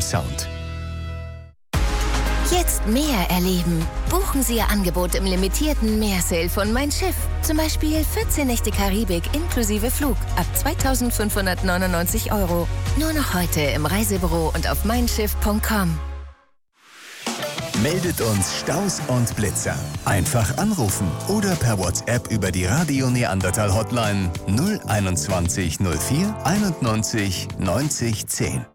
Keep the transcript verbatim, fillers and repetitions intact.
Sound. Jetzt mehr erleben. Buchen Sie Ihr Angebot im limitierten Meersale von Mein Schiff. Zum Beispiel vierzehn Nächte Karibik inklusive Flug ab zweitausendfünfhundertneunundneunzig Euro. Nur noch heute im Reisebüro und auf mein schiff punkt com. Meldet uns Staus und Blitzer. Einfach anrufen oder per WhatsApp über die Radio Neandertal Hotline null einundzwanzig null vier einundneunzig neunzig zehn.